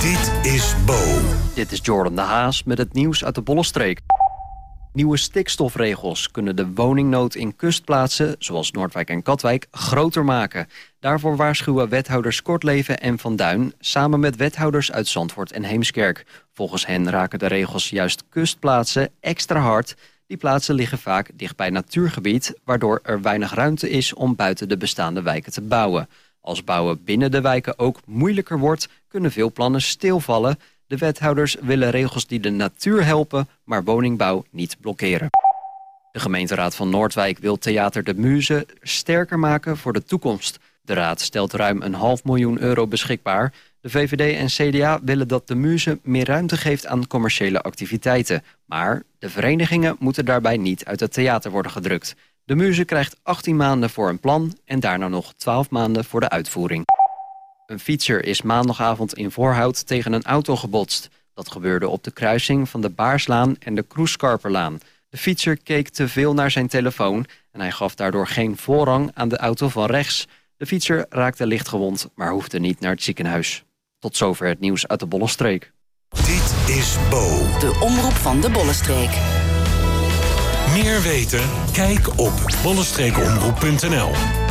Dit is Bo. Dit is Jordan de Haas met het nieuws uit de Bollenstreek. Nieuwe stikstofregels kunnen de woningnood in kustplaatsen, zoals Noordwijk en Katwijk, groter maken. Daarvoor waarschuwen wethouders Kortleven en Van Duin samen met wethouders uit Zandvoort en Heemskerk. Volgens hen raken de regels juist kustplaatsen extra hard. Die plaatsen liggen vaak dichtbij natuurgebied, waardoor er weinig ruimte is om buiten de bestaande wijken te bouwen. Als bouwen binnen de wijken ook moeilijker wordt, kunnen veel plannen stilvallen. De wethouders willen regels die de natuur helpen, maar woningbouw niet blokkeren. De gemeenteraad van Noordwijk wil Theater de Muze sterker maken voor de toekomst. De raad stelt ruim €500.000 beschikbaar. De VVD en CDA willen dat de Muze meer ruimte geeft aan commerciële activiteiten. Maar de verenigingen moeten daarbij niet uit het theater worden gedrukt. De Muze krijgt 18 maanden voor een plan en daarna nog 12 maanden voor de uitvoering. Een fietser is maandagavond in Voorhout tegen een auto gebotst. Dat gebeurde op de kruising van de Baarslaan en de Kroeskarperlaan. De fietser keek te veel naar zijn telefoon en hij gaf daardoor geen voorrang aan de auto van rechts. De fietser raakte licht gewond, maar hoefde niet naar het ziekenhuis. Tot zover het nieuws uit de Bollenstreek. Dit is Bo. De omroep van de Bollenstreek. Meer weten? Kijk op bollenstreekomroep.nl.